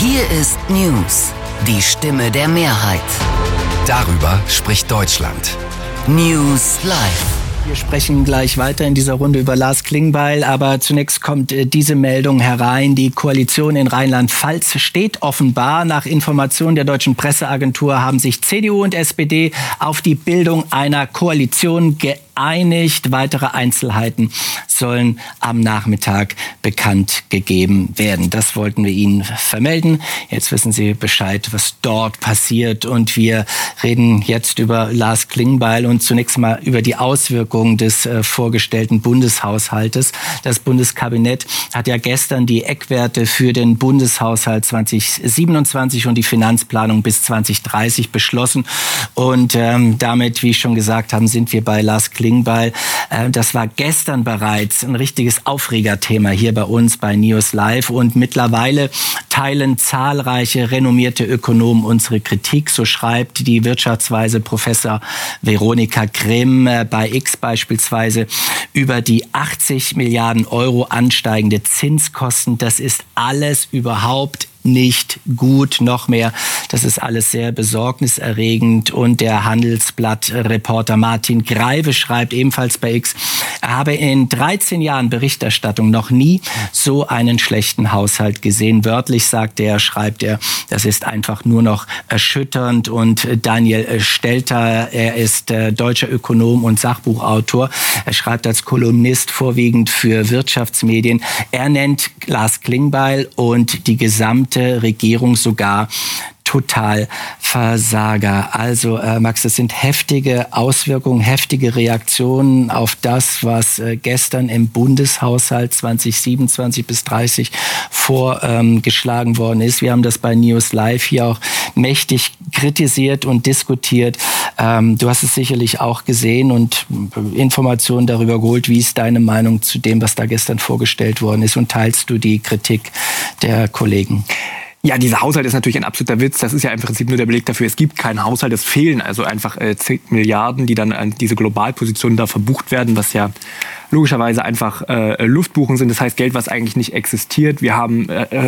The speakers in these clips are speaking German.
Hier ist News, die Stimme der Mehrheit. Darüber spricht Deutschland. News Live. Wir sprechen gleich weiter in dieser Runde über Lars Klingbeil, aber zunächst kommt diese Meldung herein. Die Koalition in Rheinland-Pfalz steht offenbar. Nach Informationen der deutschen Presseagentur haben sich CDU und SPD auf die Bildung einer Koalition geeinigt. Weitere Einzelheiten sollen am Nachmittag bekannt gegeben werden. Das wollten wir Ihnen vermelden. Jetzt wissen Sie Bescheid, was dort passiert. Und wir reden jetzt über Lars Klingbeil und zunächst mal über die Auswirkungen des vorgestellten Bundeshaushaltes. Das Bundeskabinett hat ja gestern die Eckwerte für den Bundeshaushalt 2027 und die Finanzplanung bis 2030 beschlossen. Und damit, wie ich schon gesagt habe, sind wir bei Lars Klingbeil. Das war gestern bereits ein richtiges Aufregerthema hier bei uns bei News Live. Und mittlerweile teilen zahlreiche renommierte Ökonomen unsere Kritik. So schreibt die Wirtschaftsweise Professor Veronika Grimm bei X beispielsweise über die 80 Milliarden Euro ansteigende Zinskosten. Das ist alles überhaupt nicht gut, noch mehr. Das ist alles sehr besorgniserregend. Und der Handelsblatt-Reporter Martin Greive schreibt ebenfalls bei X, er habe in 13 Jahren Berichterstattung noch nie so einen schlechten Haushalt gesehen. Wörtlich schreibt er, das ist einfach nur noch erschütternd. Und Daniel Stelter, er ist deutscher Ökonom und Sachbuchautor. Er schreibt als Kolumnist vorwiegend für Wirtschaftsmedien. Er nennt Lars Klingbeil und die gesamte Regierung sogar Totalversager. Also Max, das sind heftige Auswirkungen, heftige Reaktionen auf das, was gestern im Bundeshaushalt 2027 bis 30 vorgeschlagen worden ist. Wir haben das bei News Live hier auch mächtig kritisiert und diskutiert. Du hast es sicherlich auch gesehen und Informationen darüber geholt. Wie ist deine Meinung zu dem, was da gestern vorgestellt worden ist? Und teilst du die Kritik der Kollegen? Ja, dieser Haushalt ist natürlich ein absoluter Witz. Das ist ja im Prinzip nur der Beleg dafür, es gibt keinen Haushalt. Es fehlen also einfach 10 Milliarden, die dann an diese Globalpositionen da verbucht werden, was ja logischerweise einfach Luftbuchen sind. Das heißt Geld, was eigentlich nicht existiert. Wir haben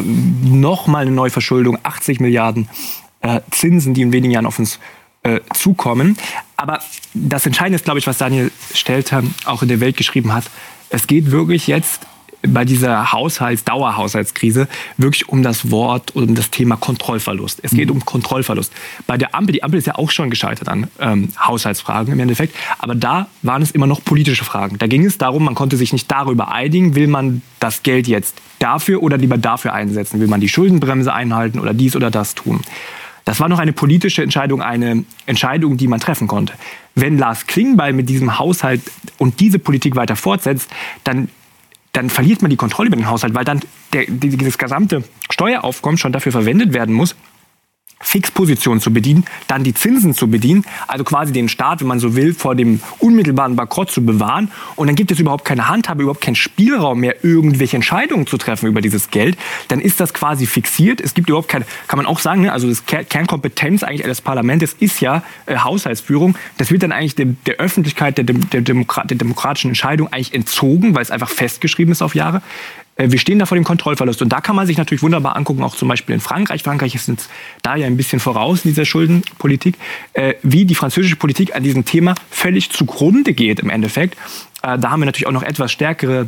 nochmal eine Neuverschuldung, 80 Milliarden Zinsen, die in wenigen Jahren auf uns zukommen. Aber das Entscheidende ist, glaube ich, was Daniel Stelter auch in der Welt geschrieben hat. Es geht wirklich jetzt bei dieser Dauerhaushaltskrise wirklich um das Wort, um das Thema Kontrollverlust. Es geht um Kontrollverlust. Bei der Ampel, die Ampel ist ja auch schon gescheitert an Haushaltsfragen im Endeffekt, aber da waren es immer noch politische Fragen. Da ging es darum, man konnte sich nicht darüber einigen, will man das Geld jetzt dafür oder lieber dafür einsetzen? Will man die Schuldenbremse einhalten oder dies oder das tun? Das war noch eine politische Entscheidung, eine Entscheidung, die man treffen konnte. Wenn Lars Klingbeil mit diesem Haushalt und diese Politik weiter fortsetzt, dann verliert man die Kontrolle über den Haushalt, weil dann dieses gesamte Steueraufkommen schon dafür verwendet werden muss, Fixpositionen zu bedienen, dann die Zinsen zu bedienen, also quasi den Staat, wenn man so will, vor dem unmittelbaren Bankrott zu bewahren. Und dann gibt es überhaupt keine Handhabe, überhaupt keinen Spielraum mehr, irgendwelche Entscheidungen zu treffen über dieses Geld. Dann ist das quasi fixiert. Es gibt überhaupt keine, kann man auch sagen, also das Kernkompetenz eigentlich des Parlaments ist ja Haushaltsführung. Das wird dann eigentlich der Öffentlichkeit, der demokratischen Entscheidung eigentlich entzogen, weil es einfach festgeschrieben ist auf Jahre. Wir stehen da vor dem Kontrollverlust. Und da kann man sich natürlich wunderbar angucken, auch zum Beispiel in Frankreich. Frankreich ist uns da ja ein bisschen voraus in dieser Schuldenpolitik, wie die französische Politik an diesem Thema völlig zugrunde geht im Endeffekt. Da haben wir natürlich auch noch etwas stärkere,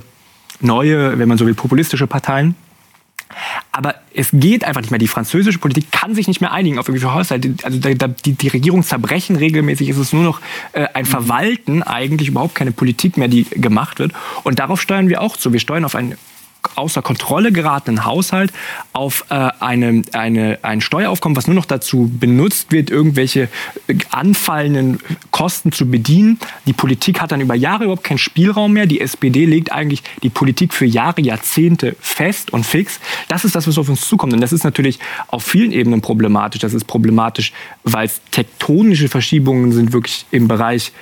neue, wenn man so will, populistische Parteien. Aber es geht einfach nicht mehr. Die französische Politik kann sich nicht mehr einigen auf irgendwelche Haushalte. Also die Regierung zerbrechen regelmäßig. Es ist nur noch ein Verwalten, eigentlich überhaupt keine Politik mehr, die gemacht wird. Und darauf steuern wir auch zu. Wir steuern auf einen außer Kontrolle geratenen Haushalt, auf ein Steueraufkommen, was nur noch dazu benutzt wird, irgendwelche anfallenden Kosten zu bedienen. Die Politik hat dann über Jahre überhaupt keinen Spielraum mehr. Die SPD legt eigentlich die Politik für Jahre, Jahrzehnte fest und fix. Das ist das, was auf uns zukommt. Und das ist natürlich auf vielen Ebenen problematisch. Das ist problematisch, weil es tektonische Verschiebungen sind wirklich im Bereich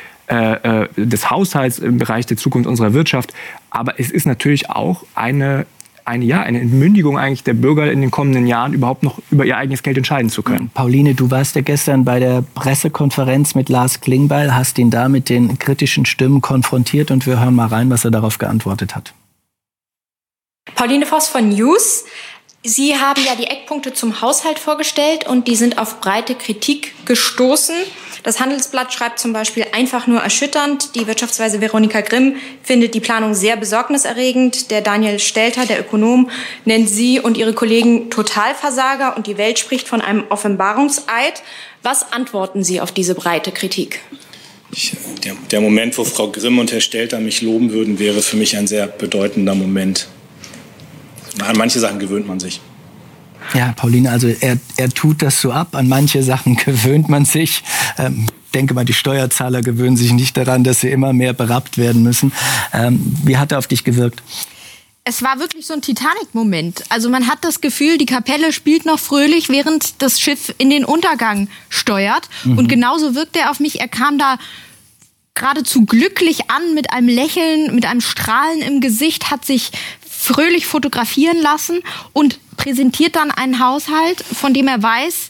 des Haushalts, im Bereich der Zukunft unserer Wirtschaft. Aber es ist natürlich auch eine Entmündigung eigentlich der Bürger in den kommenden Jahren, überhaupt noch über ihr eigenes Geld entscheiden zu können. Pauline, du warst ja gestern bei der Pressekonferenz mit Lars Klingbeil, hast ihn da mit den kritischen Stimmen konfrontiert und wir hören mal rein, was er darauf geantwortet hat. Pauline Voss von News. Sie haben ja die Eckpunkte zum Haushalt vorgestellt und die sind auf breite Kritik gestoßen. Das Handelsblatt schreibt zum Beispiel einfach nur erschütternd. Die Wirtschaftsweise Veronika Grimm findet die Planung sehr besorgniserregend. Der Daniel Stelter, der Ökonom, nennt Sie und Ihre Kollegen Totalversager und die Welt spricht von einem Offenbarungseid. Was antworten Sie auf diese breite Kritik? Der Moment, wo Frau Grimm und Herr Stelter mich loben würden, wäre für mich ein sehr bedeutender Moment. An manche Sachen gewöhnt man sich. Ja, Pauline, also er tut das so ab. An manche Sachen gewöhnt man sich. Denke mal, die Steuerzahler gewöhnen sich nicht daran, dass sie immer mehr berappt werden müssen. Wie hat er auf dich gewirkt? Es war wirklich so ein Titanic-Moment. Also man hat das Gefühl, die Kapelle spielt noch fröhlich, während das Schiff in den Untergang steuert. Und genauso wirkt er auf mich. Er kam da geradezu glücklich an, mit einem Lächeln, mit einem Strahlen im Gesicht, hat sich fröhlich fotografieren lassen und präsentiert dann einen Haushalt, von dem er weiß,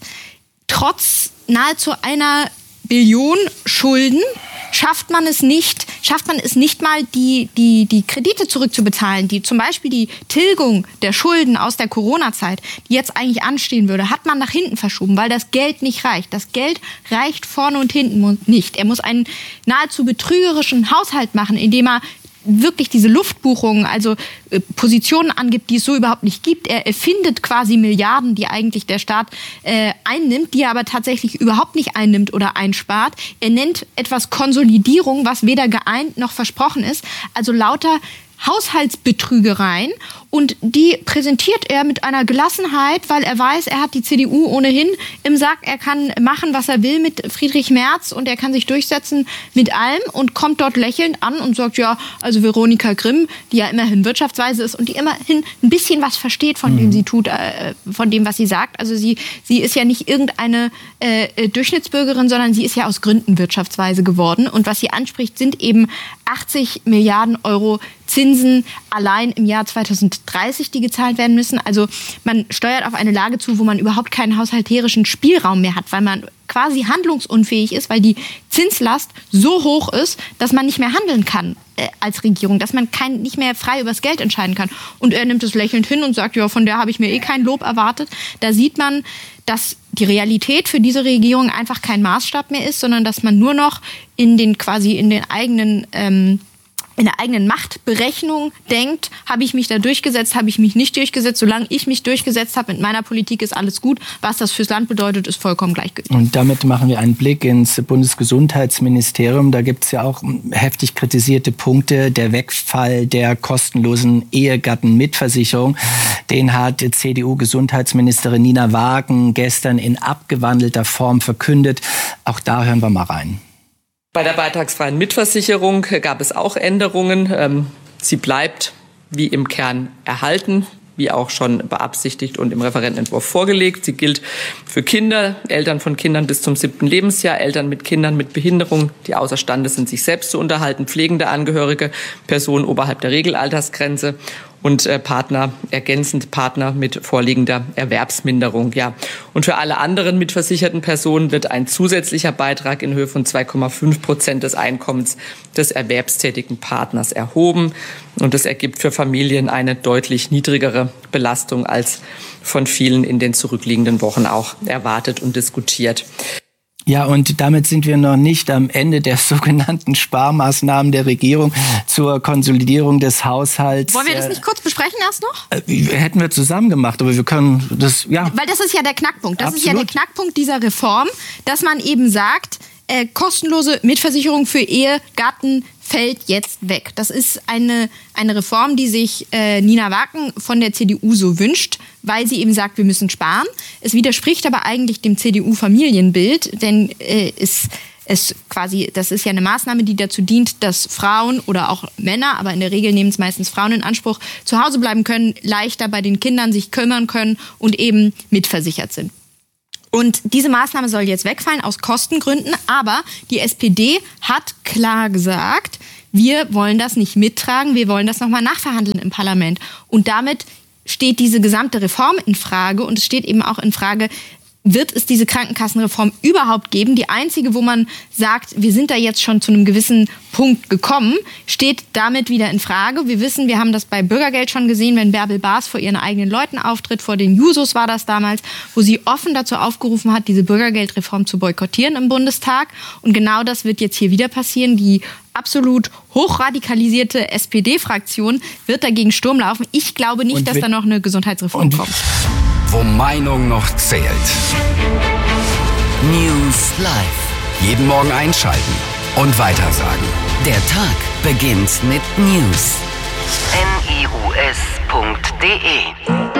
trotz nahezu 1 Billion Schulden schafft man es nicht mal, die Kredite zurückzubezahlen, die zum Beispiel die Tilgung der Schulden aus der Corona-Zeit, die jetzt eigentlich anstehen würde, hat man nach hinten verschoben, weil das Geld nicht reicht. Das Geld reicht vorne und hinten nicht. Er muss einen nahezu betrügerischen Haushalt machen, indem er wirklich diese Luftbuchungen, also Positionen angibt, die es so überhaupt nicht gibt. Er erfindet quasi Milliarden, die eigentlich der Staat einnimmt, die er aber tatsächlich überhaupt nicht einnimmt oder einspart. Er nennt etwas Konsolidierung, was weder geeint noch versprochen ist. Also lauter Haushaltsbetrügereien, und die präsentiert er mit einer Gelassenheit, weil er weiß, er hat die CDU ohnehin im Sack, er kann machen, was er will mit Friedrich Merz und er kann sich durchsetzen mit allem und kommt dort lächelnd an und sagt, ja, also Veronika Grimm, die ja immerhin Wirtschaftsweise ist und die immerhin ein bisschen was versteht von dem sie tut, von dem, was sie sagt. Also sie ist ja nicht irgendeine Durchschnittsbürgerin, sondern sie ist ja aus Gründen Wirtschaftsweise geworden, und was sie anspricht, sind eben 80 Milliarden Euro Zinsen allein im Jahr 2030, die gezahlt werden müssen. Also man steuert auf eine Lage zu, wo man überhaupt keinen haushalterischen Spielraum mehr hat, weil man quasi handlungsunfähig ist, weil die Zinslast so hoch ist, dass man nicht mehr handeln kann als Regierung, dass man nicht mehr frei über das Geld entscheiden kann. Und er nimmt es lächelnd hin und sagt, ja, von der habe ich mir kein Lob erwartet. Da sieht man, dass die Realität für diese Regierung einfach kein Maßstab mehr ist, sondern dass man nur noch in der eigenen Machtberechnung denkt, habe ich mich da durchgesetzt, habe ich mich nicht durchgesetzt. Solange ich mich durchgesetzt habe mit meiner Politik, ist alles gut. Was das fürs Land bedeutet, ist vollkommen gleichgültig. Und damit machen wir einen Blick ins Bundesgesundheitsministerium. Da gibt es ja auch heftig kritisierte Punkte. Der Wegfall der kostenlosen Ehegattenmitversicherung, den hat CDU-Gesundheitsministerin Nina Wagen gestern in abgewandelter Form verkündet. Auch da hören wir mal rein. Bei der beitragsfreien Mitversicherung gab es auch Änderungen. Sie bleibt wie im Kern erhalten, wie auch schon beabsichtigt und im Referentenentwurf vorgelegt. Sie gilt für Kinder, Eltern von Kindern bis zum 7. Lebensjahr, Eltern mit Kindern mit Behinderung, die außerstande sind, sich selbst zu unterhalten, pflegende Angehörige, Personen oberhalb der Regelaltersgrenze und ergänzend Partner mit vorliegender Erwerbsminderung. Ja. Und für alle anderen mitversicherten Personen wird ein zusätzlicher Beitrag in Höhe von 2,5% des Einkommens des erwerbstätigen Partners erhoben. Und das ergibt für Familien eine deutlich niedrigere Belastung als von vielen in den zurückliegenden Wochen auch erwartet und diskutiert. Ja, und damit sind wir noch nicht am Ende der sogenannten Sparmaßnahmen der Regierung zur Konsolidierung des Haushalts. Wollen wir das nicht kurz besprechen erst noch? Hätten wir zusammen gemacht, aber wir können das, ja. Weil das ist ja der Knackpunkt. Das Absolut. ist ja der Knackpunkt dieser Reform, dass man eben sagt, kostenlose Mitversicherung für Ehegatten fällt jetzt weg. Das ist eine Reform, die sich Nina Wagen von der CDU so wünscht, weil sie eben sagt, wir müssen sparen. Es widerspricht aber eigentlich dem CDU-Familienbild, denn das ist ja eine Maßnahme, die dazu dient, dass Frauen oder auch Männer, aber in der Regel nehmen es meistens Frauen in Anspruch, zu Hause bleiben können, leichter bei den Kindern sich kümmern können und eben mitversichert sind. Und diese Maßnahme soll jetzt wegfallen aus Kostengründen, aber die SPD hat klar gesagt, wir wollen das nicht mittragen, wir wollen das nochmal nachverhandeln im Parlament. Und damit steht diese gesamte Reform in Frage und es steht eben auch in Frage, wird es diese Krankenkassenreform überhaupt geben? Die einzige, wo man sagt, wir sind da jetzt schon zu einem gewissen Punkt gekommen, steht damit wieder in Frage. Wir wissen, wir haben das bei Bürgergeld schon gesehen, wenn Bärbel Baas vor ihren eigenen Leuten auftritt, vor den Jusos war das damals, wo sie offen dazu aufgerufen hat, diese Bürgergeldreform zu boykottieren im Bundestag. Und genau das wird jetzt hier wieder passieren. Die absolut hochradikalisierte SPD-Fraktion wird dagegen Sturm laufen. Ich glaube nicht, dass da noch eine Gesundheitsreform kommt. Wo Meinung noch zählt. News Live. Jeden Morgen einschalten und weitersagen. Der Tag beginnt mit News. news.de